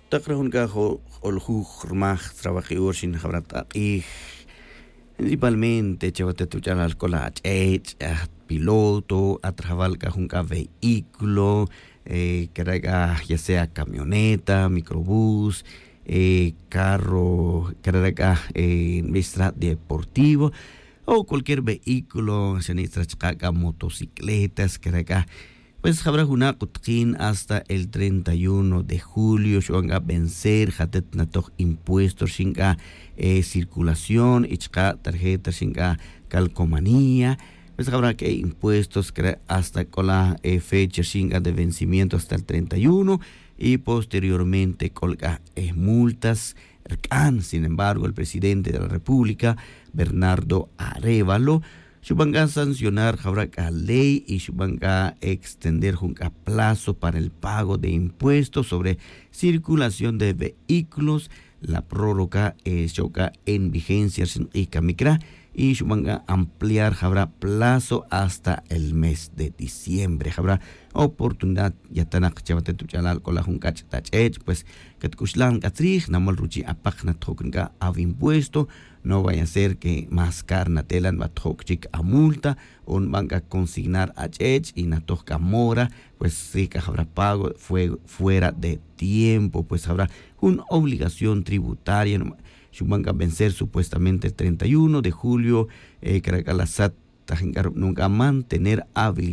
تقرأون كاjo olhujrmaj trabajador sin habrata y principalmente chavate tu al cola piloto a trabajar un vehículo carga ya sea camioneta, microbús, carro, carga deportivo o cualquier vehículo, se necesita motocicletas, carga. Pues habrá una cutkin hasta el 31 de julio, se van a vencer, hatet natok impuestos, singa circulación, ichka tarjeta, singa calcomanía, pues habrá que impuestos hasta con la fecha singa de vencimiento hasta el 31 y posteriormente colga multas. Sin embargo, el presidente de la República, Bernardo Arévalo, van a sancionar la ley y van a extender un plazo para el pago de impuestos sobre circulación de vehículos. La prórroga choca en vigencia y camicra y van a ampliar habrá plazo hasta el mes de diciembre. Habrá oportunidad ya tan chavate tu chalal con la juncach tach pues que kushlan katrij namal ruchi apakna tokenga av impuesto. No vaya a ser que más carne telan va chik a multa o van a consignar a chech y na toca mora, pues sí que habrá pago fuera de tiempo, pues habrá una obligación tributaria. Van a vencer supuestamente el 31 de julio, que la SAT nunca mantener habilidad